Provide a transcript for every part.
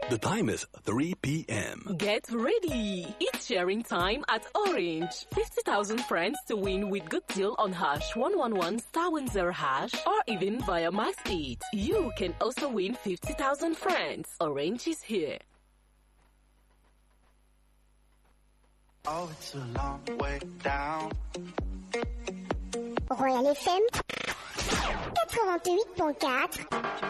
The time is 3 p.m. Get ready. It's sharing time at Orange. 50,000 friends to win with good deal on #111 *10# or even via Max 8. You can also win 50,000 friends. Orange is here. Oh, it's a long way down. Royal FM 88.4.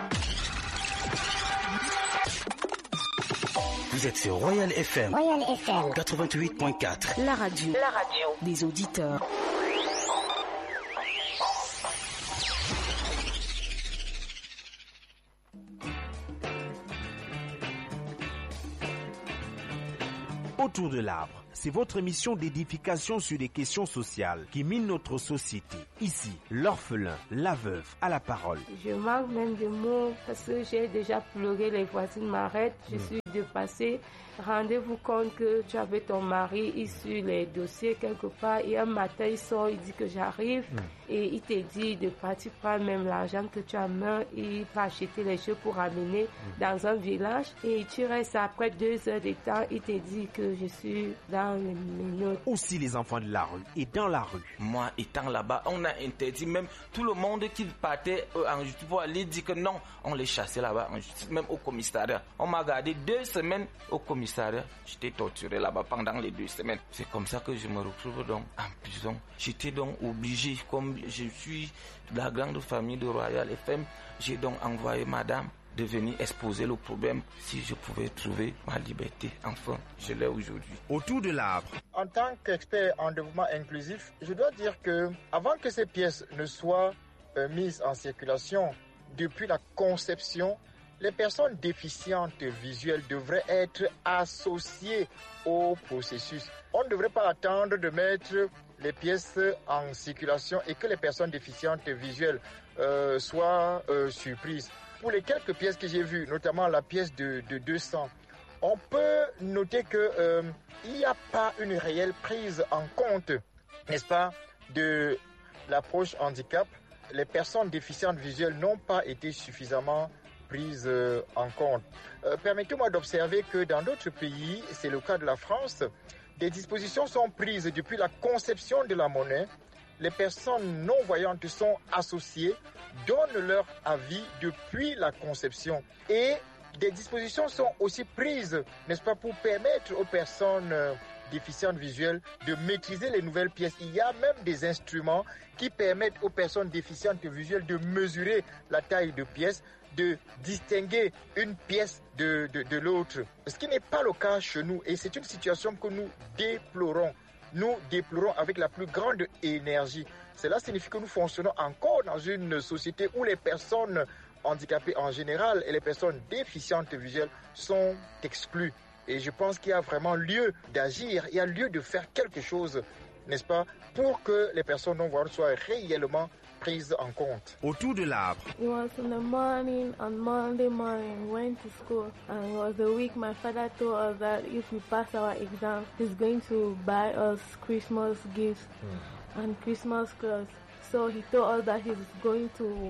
Vous êtes sur Royal FM. Royal FM 88.4. La radio des auditeurs. Autour de l'arbre, c'est votre émission d'édification sur des questions sociales qui minent notre société. Ici, l'orphelin, la veuve, à la parole. Je manque même de mots parce que j'ai déjà pleuré, les voisines m'arrêtent, je suis dépassée. Rendez-vous compte que tu avais ton mari issu les dossiers quelque part et un matin il sort, il dit que j'arrive et il te dit de partir prendre même l'argent que tu as main, il va acheter les jeux pour amener dans un village et tu restes après 2 heures de temps, il te dit que je suis dans les minutes. Aussi les enfants de la rue et dans la rue. Moi étant là-bas, on a interdit même tout le monde qui partait en justice pour aller dire que non, on les chassait là-bas en justice, même au commissariat. On m'a gardé 2 semaines au commissariat. J'étais torturé là-bas pendant les 2 semaines. C'est comme ça que je me retrouve donc en prison. J'étais donc obligé, comme je suis de la grande famille de Royal FM, j'ai donc envoyé madame de venir exposer le problème si je pouvais trouver ma liberté. Enfin, je l'ai aujourd'hui. Autour de l'arbre. En tant qu'expert en développement inclusif, je dois dire que avant que ces pièces ne soient mises en circulation, depuis la conception, les personnes déficientes visuelles devraient être associées au processus. On ne devrait pas attendre de mettre les pièces en circulation et que les personnes déficientes visuelles soient surprises. Pour les quelques pièces que j'ai vues, notamment la pièce de 200, on peut noter que il n'y a pas une réelle prise en compte, n'est-ce pas, de l'approche handicap. Les personnes déficientes visuelles n'ont pas été suffisamment prises en compte. Permettez-moi d'observer que dans d'autres pays, c'est le cas de la France, des dispositions sont prises depuis la conception de la monnaie. Les personnes non-voyantes sont associées, donnent leur avis depuis la conception. Et des dispositions sont aussi prises, n'est-ce pas, pour permettre aux personnes déficientes visuelles de maîtriser les nouvelles pièces. Il y a même des instruments qui permettent aux personnes déficientes visuelles de mesurer la taille de pièces, de distinguer une pièce de l'autre. Ce qui n'est pas le cas chez nous et c'est une situation que nous déplorons. Nous déplorons avec la plus grande énergie. Cela signifie que nous fonctionnons encore dans une société où les personnes handicapées en général et les personnes déficientes visuelles sont exclues. Et je pense qu'il y a vraiment lieu d'agir, il y a lieu de faire quelque chose, n'est-ce pas, pour que les personnes non-voyantes soient réellement prises en compte. Autour de l'arbre. It was in the morning, on Monday morning, went to school, and it was a week my father told us that if we pass our exam, he's going to buy us Christmas gifts and Christmas clothes. So he told us that he's going to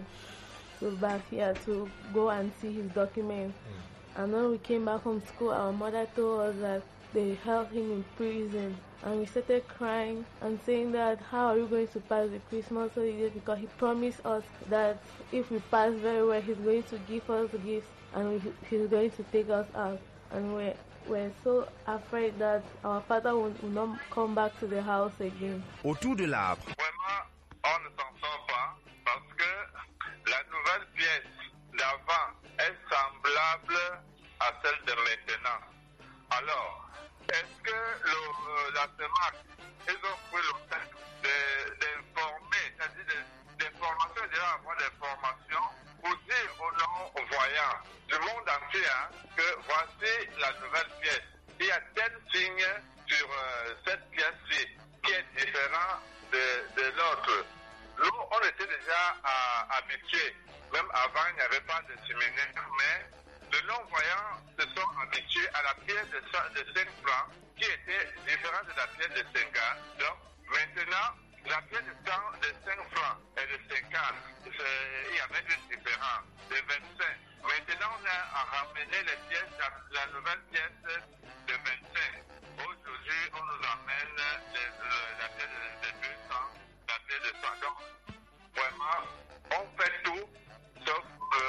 Bafia to go and see his documents. And when we came back from school, our mother told us that they held him in prison. And we started crying and saying that how are we going to pass the Christmas holidays, because he promised us that if we pass very well, he's going to give us gifts and he's going to take us out. And we're so afraid that our father will not come back to the house again. Autour de l'arbre. Vraiment, on ne s'en sort pas parce que la nouvelle pièce d'avant est semblable à celle de maintenant. Alors, est-ce que la CEMAC, ils ont pris le temps d'informer, c'est-à-dire d'information, déjà avoir des formations pour dire aux non-voyants du monde entier que voici la nouvelle pièce. Il y a tel signe sur cette pièce-ci qui est différent de l'autre. Nous, on était déjà habitués. Même avant, il n'y avait pas de séminaire, mais les non-voyants se sont habitués à la pièce de 5 francs qui était différente de la pièce de 50. Donc, maintenant, la pièce de 5 francs et de 50, il y avait une différence de 25. Maintenant, on est ramené les pièces, la nouvelle pièce de 25. Aujourd'hui, on nous amène la pièce de 200, la pièce de 100. Donc, vraiment, on fait tout, sauf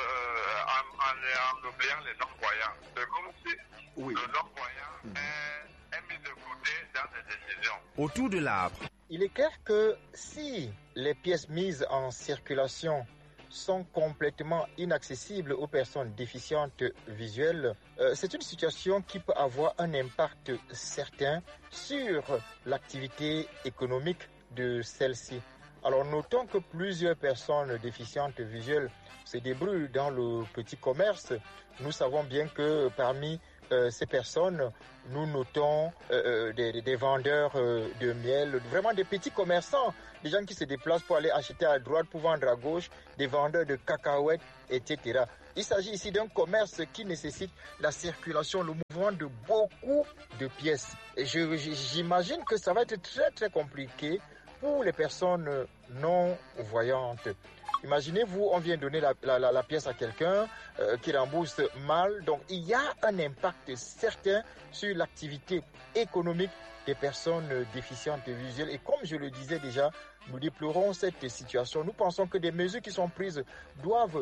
en oubliant les non-voyants. C'est comme si le non-voyant est mis de côté dans les décisions. Autour de l'arbre. Il est clair que si les pièces mises en circulation sont complètement inaccessibles aux personnes déficientes visuelles, c'est une situation qui peut avoir un impact certain sur l'activité économique de celle-ci. Alors notons que plusieurs personnes déficientes visuelles se débrouillent dans le petit commerce. Nous savons bien que parmi ces personnes, nous notons des vendeurs de miel, vraiment des petits commerçants, des gens qui se déplacent pour aller acheter à droite, pour vendre à gauche, des vendeurs de cacahuètes, etc. Il s'agit ici d'un commerce qui nécessite la circulation, le mouvement de beaucoup de pièces. Et j'imagine que ça va être très très compliqué pour les personnes non-voyantes. Imaginez-vous, on vient donner la pièce à quelqu'un qui rembourse mal. Donc, il y a un impact certain sur l'activité économique des personnes déficientes visuelles. Et comme je le disais déjà, nous déplorons cette situation. Nous pensons que des mesures qui sont prises doivent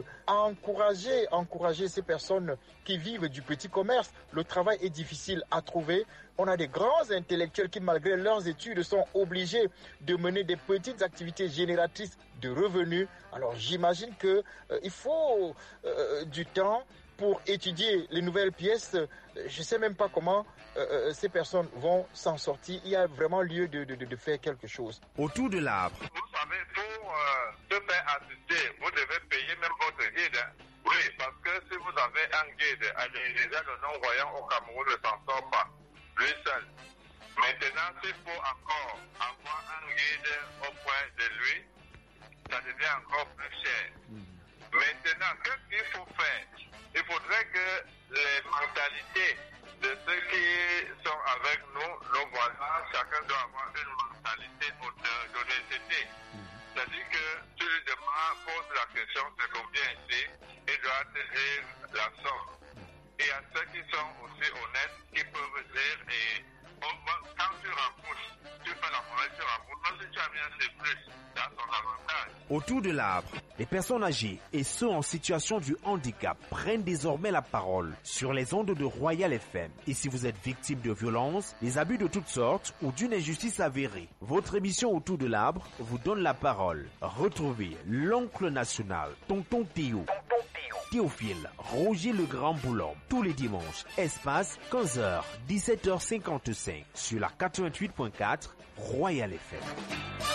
encourager ces personnes qui vivent du petit commerce. Le travail est difficile à trouver. On a des grands intellectuels qui, malgré leurs études, sont obligés de mener des petites activités génératrices de revenus. Alors j'imagine qu'il faut du temps pour étudier les nouvelles pièces. Je ne sais même pas comment ces personnes vont s'en sortir. Il y a vraiment lieu de faire quelque chose. Autour de l'arbre. Vous savez, pour se faire assister, vous devez payer même votre guide. Oui, parce que si vous avez un guide, déjà le non-voyant au Cameroun ne s'en sort pas, lui seul. Maintenant, s'il faut encore avoir un guide auprès de lui, ça devient encore plus cher. Maintenant, qu'est-ce qu'il faut faire? Il faudrait que les mentalités de ceux qui sont avec nous, nos voisins, chacun doit avoir une mentalité d'honnêteté. C'est-à-dire que celui pose la question, c'est combien ici, il doit te dire la somme. Et il y a ceux qui sont aussi honnêtes, qui peuvent dire, et quand tu rembourses, tu fais la mauvaise, tu rembourses. Même si tu as bien, c'est plus. Dans son avantage. Autour de l'arbre, les personnes âgées et ceux en situation de handicap prennent désormais la parole sur les ondes de Royal FM. Et si vous êtes victime de violences, des abus de toutes sortes ou d'une injustice avérée, votre émission Autour de l'arbre vous donne la parole. Retrouvez l'oncle national, Tonton Théo. Théophile, Roger le Grand Boulon, tous les dimanches, espace 15h, 17h55 sur la 88.4 Royal FM.